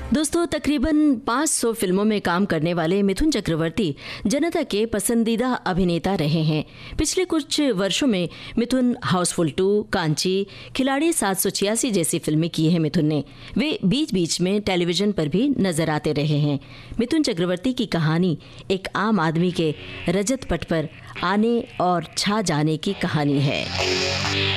दोस्तों, तकरीबन 500 फिल्मों में काम करने वाले मिथुन चक्रवर्ती जनता के पसंदीदा अभिनेता रहे हैं। पिछले कुछ वर्षों में मिथुन हाउसफुल 2, कांची, खिलाड़ी 786 जैसी फिल्में की हैं मिथुन ने। वे बीच बीच में टेलीविजन पर भी नजर आते रहे हैं। मिथुन चक्रवर्ती की कहानी एक आम आदमी के रजत पट पर आने और छा जाने की कहानी है।